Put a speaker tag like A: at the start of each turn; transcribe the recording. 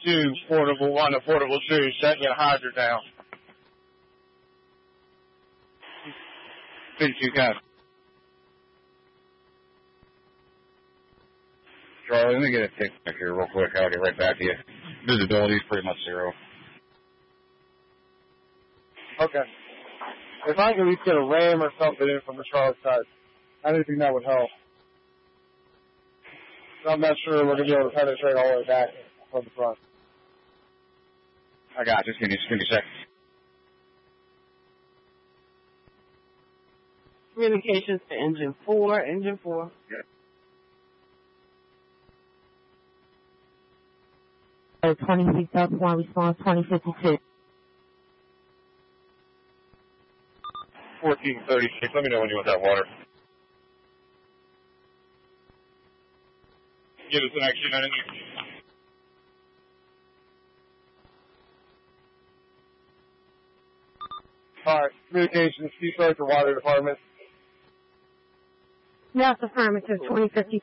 A: 2, portable 1 to portable 2, shutting your hydrant down. 52 copy.
B: Charlie, let me get a tick back here real quick. I'll get right back to you. Visibility is pretty much 0.
A: Okay. If I can at least get a ram or something in from the Charlotte side, anything that would help. I'm not sure we're going to be able to penetrate all the way back from the front.
B: I got you. Just give me a sec.
C: Communications to engine 4. Engine 4.
D: Yeah. 23 South 1, response 2052.
A: 1436. Let me know when you want that water. Give us an extra minute. All right. Communications, Seaflow to Water Department.
D: Yes, affirmative, 2052.